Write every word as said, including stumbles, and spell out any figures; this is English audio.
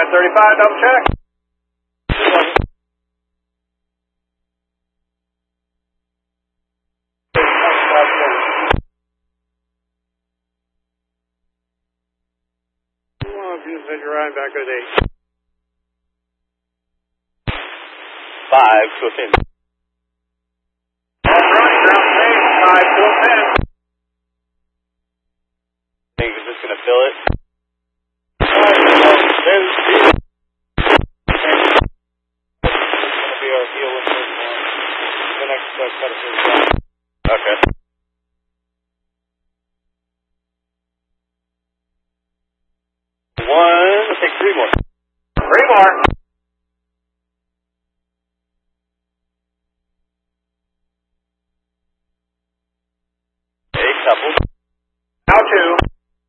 five thirty-five, double check. You said you're riding back at eight. Five to a pin. All right, ground stage, five to a pin. Think it's just gonna fill it?